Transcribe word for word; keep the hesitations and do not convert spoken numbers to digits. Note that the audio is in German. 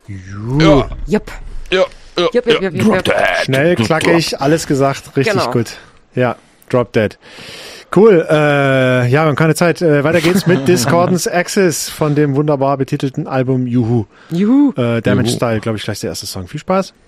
Juhu. Ja. Jupp. Ja, ja, Jupp, jupp, ja. jupp, jupp, Drop jupp. Dead. Schnell, knackig, alles gesagt, richtig Genau. gut. Ja, Drop Dead. Cool, äh, ja, wir haben keine Zeit. Äh, weiter geht's mit Discordance Access von dem wunderbar betitelten Album Juhu. Juhu. Äh, Damage Juhu. Style, glaube ich, gleich der erste Song. Viel Spaß.